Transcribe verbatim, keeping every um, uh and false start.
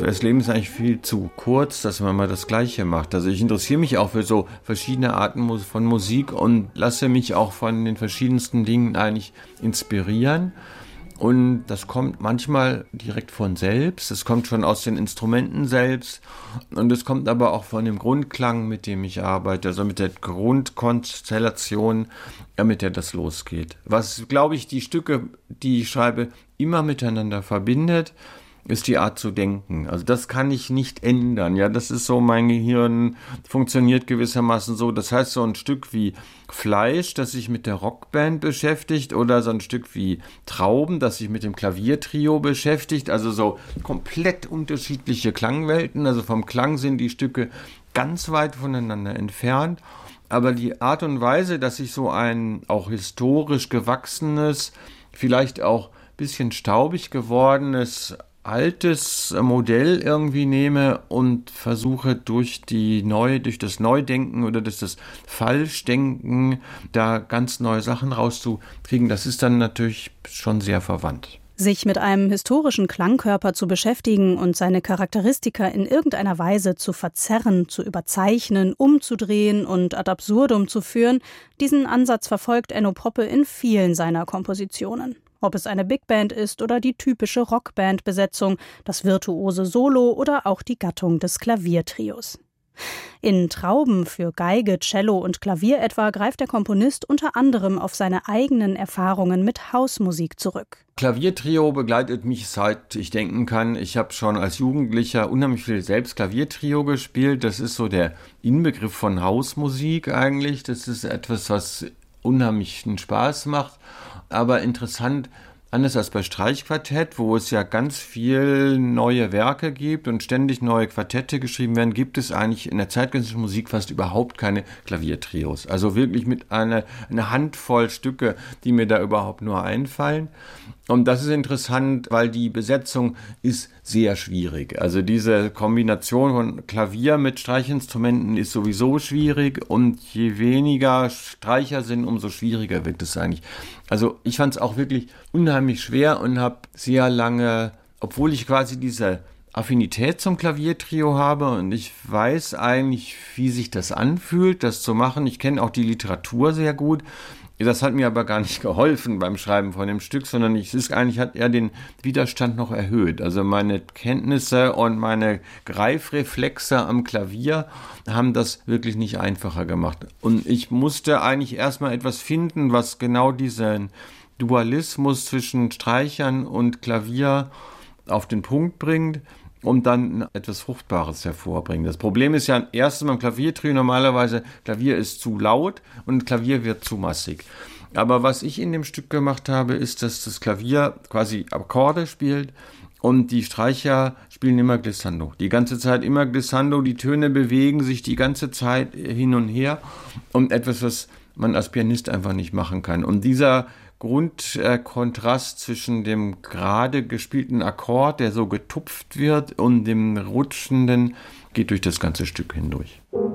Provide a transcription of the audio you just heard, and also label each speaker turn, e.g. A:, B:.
A: Das Leben ist eigentlich viel zu kurz, dass man mal das Gleiche macht. Also ich interessiere mich auch für so verschiedene Arten von Musik und lasse mich auch von den verschiedensten Dingen eigentlich inspirieren. Und das kommt manchmal direkt von selbst, es kommt schon aus den Instrumenten selbst und es kommt aber auch von dem Grundklang, mit dem ich arbeite, also mit der Grundkonstellation, mit der das losgeht. Was, glaube ich, die Stücke, die ich schreibe, immer miteinander verbindet, ist die Art zu denken. Also das kann ich nicht ändern. Ja, das ist so, mein Gehirn funktioniert gewissermaßen so. Das heißt, so ein Stück wie Fleisch, das sich mit der Rockband beschäftigt, oder so ein Stück wie Trauben, das sich mit dem Klaviertrio beschäftigt. Also so komplett unterschiedliche Klangwelten. Also vom Klang sind die Stücke ganz weit voneinander entfernt. Aber die Art und Weise, dass ich so ein auch historisch gewachsenes, vielleicht auch ein bisschen staubig gewordenes altes Modell irgendwie nehme und versuche durch die neu, durch das Neudenken oder durch das Falschdenken da ganz neue Sachen rauszukriegen, das ist dann natürlich schon sehr verwandt.
B: Sich mit einem historischen Klangkörper zu beschäftigen und seine Charakteristika in irgendeiner Weise zu verzerren, zu überzeichnen, umzudrehen und ad absurdum zu führen, diesen Ansatz verfolgt Enno Poppe in vielen seiner Kompositionen. Ob es eine Big Band ist oder die typische Rockband-Besetzung, das virtuose Solo oder auch die Gattung des Klaviertrios. In Trauben für Geige, Cello und Klavier etwa greift der Komponist unter anderem auf seine eigenen Erfahrungen mit Hausmusik zurück.
A: Klaviertrio begleitet mich, seit ich denken kann. Ich habe schon als Jugendlicher unheimlich viel selbst Klaviertrio gespielt. Das ist so der Inbegriff von Hausmusik eigentlich. Das ist etwas, was unheimlichen Spaß macht. Aber interessant, anders als bei Streichquartett, wo es ja ganz viel neue Werke gibt und ständig neue Quartette geschrieben werden, gibt es eigentlich in der zeitgenössischen Musik fast überhaupt keine Klaviertrios. Also wirklich mit einer eine Handvoll Stücke, die mir da überhaupt nur einfallen. Und das ist interessant, weil die Besetzung ist sehr schwierig. Also diese Kombination von Klavier mit Streichinstrumenten ist sowieso schwierig und je weniger Streicher sind, umso schwieriger wird es eigentlich. Also ich fand es auch wirklich unheimlich schwer und habe sehr lange, obwohl ich quasi diese Affinität zum Klaviertrio habe und ich weiß eigentlich, wie sich das anfühlt, das zu machen. Ich kenne auch die Literatur sehr gut. Das hat mir aber gar nicht geholfen beim Schreiben von dem Stück, sondern es ist eigentlich, hat er den Widerstand noch erhöht. Also meine Kenntnisse und meine Greifreflexe am Klavier haben das wirklich nicht einfacher gemacht. Und ich musste eigentlich erstmal etwas finden, was genau diesen Dualismus zwischen Streichern und Klavier auf den Punkt bringt, um dann etwas Fruchtbares hervorbringen. Das Problem ist ja erstens beim Klaviertrio normalerweise, Klavier ist zu laut und Klavier wird zu massig. Aber was ich in dem Stück gemacht habe, ist, dass das Klavier quasi Akkorde spielt und die Streicher spielen immer Glissando. Die ganze Zeit immer Glissando, die Töne bewegen sich die ganze Zeit hin und her und etwas, was man als Pianist einfach nicht machen kann. Und dieser Grundkontrast zwischen dem gerade gespielten Akkord, der so getupft wird, und dem rutschenden, geht durch das ganze Stück hindurch.